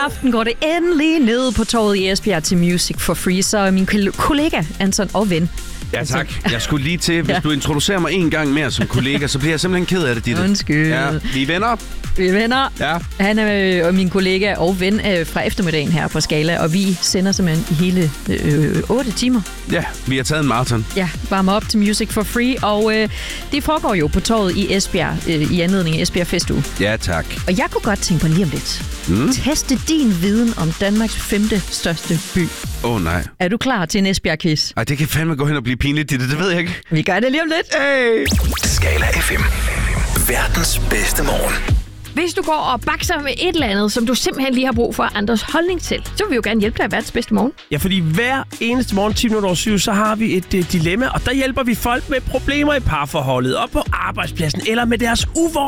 aften går det endelig ned på torvet i Esbjerg til Music for Free, så min kollega Anton og ven. Ja, tak. Jeg skulle lige til, hvis du introducerer mig en gang mere som kollega, så bliver jeg simpelthen ked af det, Ditte. Undskyld. Ja, vi er venner. Vi er venner. Ja. Han er min kollega og ven fra eftermiddagen her på Skala, og vi sender simpelthen i hele 8 timer. Ja, vi har taget en maraton. Ja, varmer op til Music for Free, og det foregår jo på torvet i Esbjerg i anledning af Esbjerg Festuge. Ja, tak. Og jeg kunne godt tænke mig lige om lidt. Teste din viden om Danmarks 5. største by. Nej. Er du klar til en Esbjerg-quiz? Ej, det kan fandme gå hen og blive pinligt, det ved jeg ikke. Vi gør det lige om lidt. Hey! Skala FM. Verdens bedste morgen. Hvis du går og bakser med et eller andet, som du simpelthen lige har brug for andres holdning til, så vil vi jo gerne hjælpe dig i verdens bedste morgen. Ja, fordi hver eneste morgen 10:07, så har vi et dilemma, og der hjælper vi folk med problemer i parforholdet, og på arbejdspladsen, eller med deres